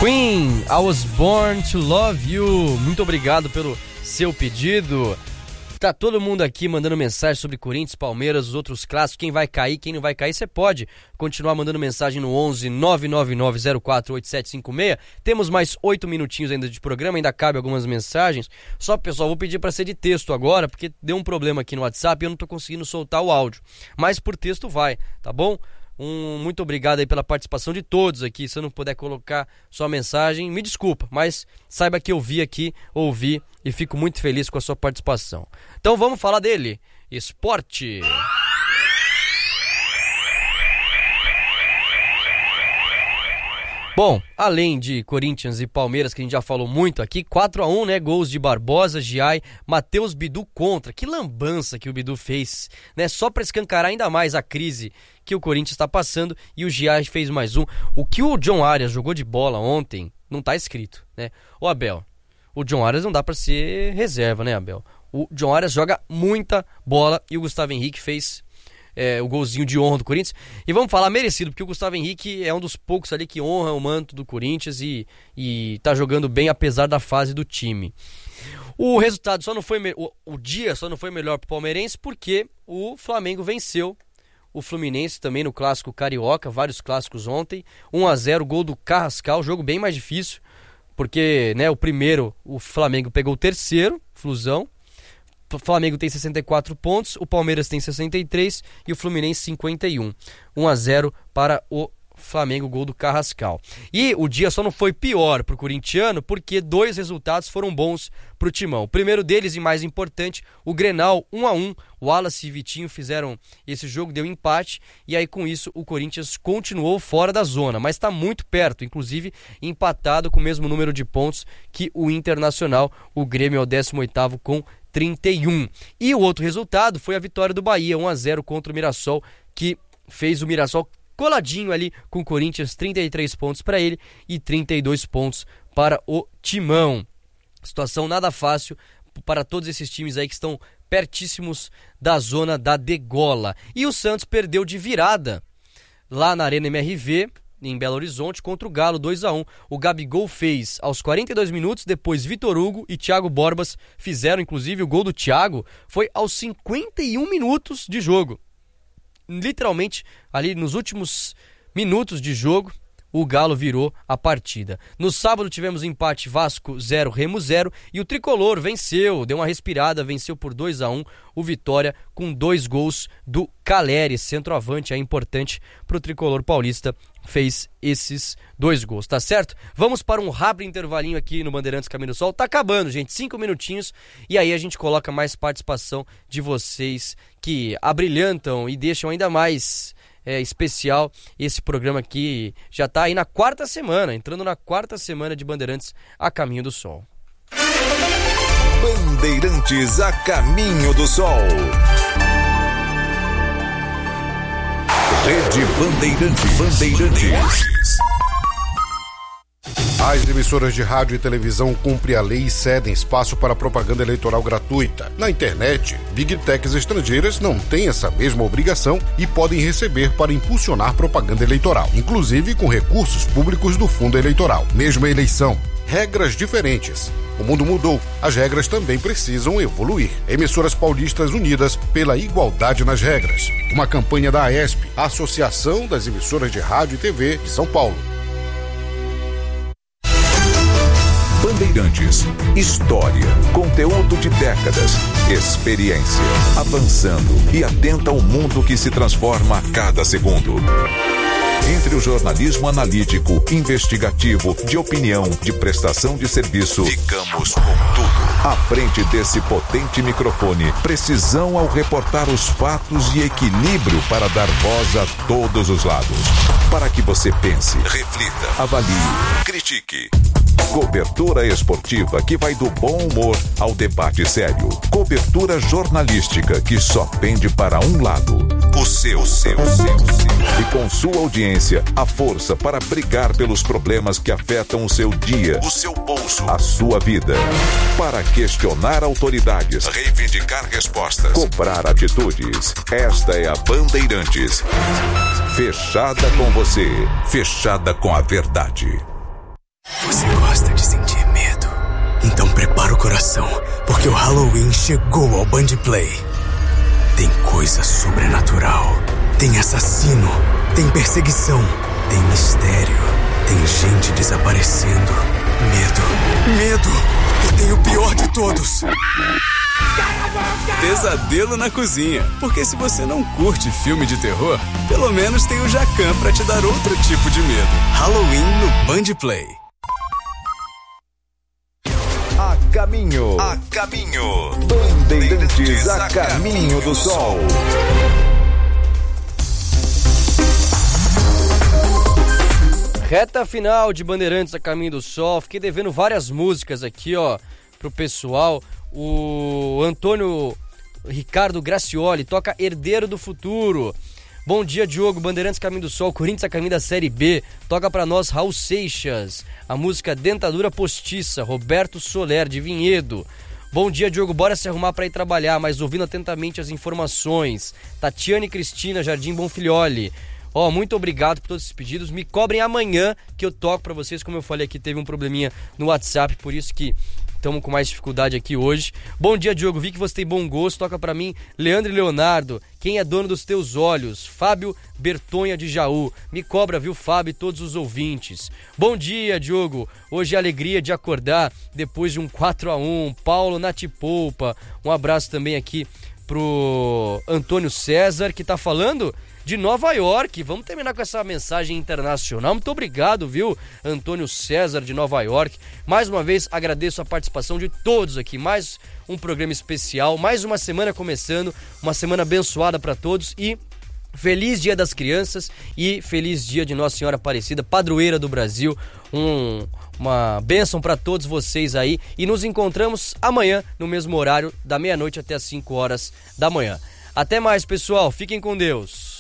Queen, I Was Born to Love You. Muito obrigado pelo seu pedido. Tá todo mundo aqui mandando mensagem sobre Corinthians, Palmeiras, os outros clássicos, quem vai cair, quem não vai cair. Você pode continuar mandando mensagem no 11 999 04 8756. Temos mais 8 minutinhos ainda de programa, ainda cabe algumas mensagens. Só, pessoal, vou pedir para ser de texto agora, porque deu um problema aqui no WhatsApp e eu não tô conseguindo soltar o áudio. Mas por texto vai, tá bom? Muito obrigado aí pela participação de todos aqui. Se eu não puder colocar sua mensagem, me desculpa, mas saiba que eu vi aqui, ouvi e fico muito feliz com a sua participação. Então vamos falar dele, esporte. Bom, além de Corinthians e Palmeiras, que a gente já falou muito aqui, 4-1, né? Gols de Barbosa, Giai, Matheus Bidu contra. Que lambança que o Bidu fez, né? Só para escancarar ainda mais a crise que o Corinthians está passando, e o Giai fez mais um. O que o John Arias jogou de bola ontem, não tá escrito, né? Ô Abel, o John Arias não dá para ser reserva, né, Abel? O John Arias joga muita bola e o Gustavo Henrique fez o golzinho de honra do Corinthians. E vamos falar merecido, porque o Gustavo Henrique é um dos poucos ali que honra o manto do Corinthians e tá jogando bem apesar da fase do time. O resultado só não foi o dia só não foi melhor pro palmeirense porque o Flamengo venceu o Fluminense também no clássico carioca, vários clássicos ontem, 1-0, gol do Carrascal, jogo bem mais difícil, porque, né, o primeiro o Flamengo pegou o terceiro, Flusão. O Flamengo tem 64 pontos, o Palmeiras tem 63 e o Fluminense 51. 1-0 para o Flamengo, gol do Carrascal. E o dia só não foi pior pro corintiano porque 2 resultados foram bons pro Timão. O primeiro deles e mais importante, o Grenal 1-1. O Wallace e Vitinho fizeram esse jogo, deu empate, e aí com isso o Corinthians continuou fora da zona, mas está muito perto, inclusive empatado com o mesmo número de pontos que o Internacional. O Grêmio é o 18º com 31. E o outro resultado foi a vitória do Bahia, 1-0 contra o Mirassol, que fez o Mirassol coladinho ali com o Corinthians, 33 pontos para ele e 32 pontos para o Timão. Situação nada fácil para todos esses times aí que estão pertíssimos da zona da degola. E o Santos perdeu de virada lá na Arena MRV, em Belo Horizonte, contra o Galo, 2-1. O Gabigol fez aos 42 minutos, depois Vitor Hugo e Thiago Borbas fizeram, inclusive o gol do Thiago foi aos 51 minutos de jogo. Literalmente, ali nos últimos minutos de jogo, o Galo virou a partida. No sábado tivemos empate, Vasco 0, Remo 0, e o Tricolor venceu, deu uma respirada, venceu por 2-1 o Vitória com 2 gols do Caleri, centroavante, é importante para o Tricolor paulista, fez esses 2 gols, tá certo? Vamos para um rápido intervalinho aqui no Bandeirantes Caminho do Sol, tá acabando, gente, 5 minutinhos, e aí a gente coloca mais participação de vocês que abrilhantam e deixam ainda mais especial esse programa aqui. Já tá aí na 4ª semana, entrando na 4ª semana de Bandeirantes a Caminho do Sol. Bandeirantes a Caminho do Sol. Rede Bandeirantes. As emissoras de rádio e televisão cumprem a lei e cedem espaço para propaganda eleitoral gratuita. Na internet, Big Techs estrangeiras não têm essa mesma obrigação e podem receber para impulsionar propaganda eleitoral, inclusive com recursos públicos do fundo eleitoral. Mesma eleição, regras diferentes. O mundo mudou, as regras também precisam evoluir. Emissoras paulistas unidas pela igualdade nas regras. Uma campanha da AESP, Associação das Emissoras de Rádio e TV de São Paulo. Bandeirantes, história, conteúdo de décadas, experiência, avançando e atenta ao mundo que se transforma a cada segundo. Entre o jornalismo analítico, investigativo, de opinião, de prestação de serviço, ficamos com tudo. À frente desse potente microfone, precisão ao reportar os fatos e equilíbrio para dar voz a todos os lados. Para que você pense, reflita, avalie, critique. Cobertura esportiva que vai do bom humor ao debate sério. Cobertura jornalística que só pende para um lado. O seu. E com sua audiência, a força para brigar pelos problemas que afetam o seu dia, o seu bolso, a sua vida. Para questionar autoridades, reivindicar respostas, cobrar atitudes. Esta é a Bandeirantes. Fechada com você, fechada com a verdade. Você gosta de sentir medo? Então prepara o coração, porque o Halloween chegou ao Band Play. Tem coisa sobrenatural, tem assassino, tem perseguição, tem mistério, tem gente desaparecendo. Medo. E tem o pior de todos. Pesadelo na cozinha. Porque se você não curte filme de terror, pelo menos tem o Jacan pra te dar outro tipo de medo. Halloween no Band Play. A caminho. Bandeirantes a caminho do sol. Reta final de Bandeirantes a Caminho do Sol. Fiquei devendo várias músicas aqui, ó, pro pessoal. O Antônio Ricardo Gracioli toca Herdeiro do Futuro. Bom dia, Diogo. Bandeirantes Caminho do Sol, Corinthians a caminho da Série B. Toca pra nós Raul Seixas. A música Dentadura Postiça, Roberto Soler, de Vinhedo. Bom dia, Diogo. Bora se arrumar pra ir trabalhar, mas ouvindo atentamente as informações. Tatiane Cristina, Jardim Bonfilholi. Ó, muito obrigado por todos esses pedidos. Me cobrem amanhã que eu toco pra vocês. Como eu falei aqui, teve um probleminha no WhatsApp, por isso que estamos com mais dificuldade aqui hoje. Bom dia, Diogo. Vi que você tem bom gosto. Toca pra mim, Leandro e Leonardo. Quem é dono dos teus olhos? Fábio Bertonha de Jaú. Me cobra, viu, Fábio, e todos os ouvintes. Bom dia, Diogo. Hoje é alegria de acordar depois de um 4-1. Paulo Natipolpa. Um abraço também aqui pro Antônio César, que tá falando de Nova York. Vamos terminar com essa mensagem internacional. Muito obrigado, viu, Antônio César de Nova York. Mais uma vez agradeço a participação de todos aqui. Mais um programa especial, mais uma semana começando, uma semana abençoada para todos e feliz Dia das Crianças e feliz Dia de Nossa Senhora Aparecida, padroeira do Brasil. Uma bênção para todos vocês aí e nos encontramos amanhã no mesmo horário, da meia-noite até as 5 horas da manhã. Até mais, pessoal. Fiquem com Deus.